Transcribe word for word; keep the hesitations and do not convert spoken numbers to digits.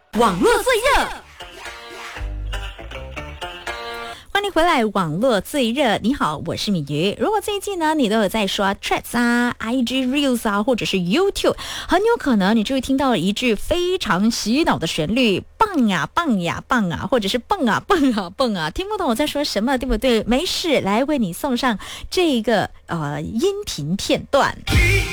网络最热，欢迎回来，网络最热。你好，我是敏瑜。如果这一季呢，你都有在刷 Threads 啊、I G Reels 啊，或者是 YouTube， 很有可能你就会听到一句非常洗脑的旋律，棒呀棒呀棒啊，或者是蹦啊蹦啊蹦啊，听不懂我在说什么，对不对？没事，来为你送上这个呃音频片段。